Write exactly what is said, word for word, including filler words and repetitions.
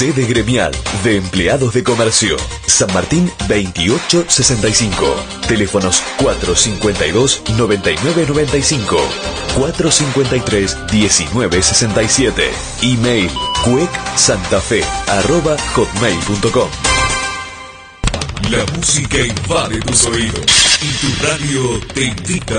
Sede gremial de empleados de comercio. San Martín veintiocho sesenta y cinco. Teléfonos cuatro cincuenta y dos, noventa y nueve noventa y cinco. cuatro cincuenta y tres, diecinueve sesenta y siete. Email cuecsantafe arroba hotmail punto com. La música invade tus oídos y tu radio te invita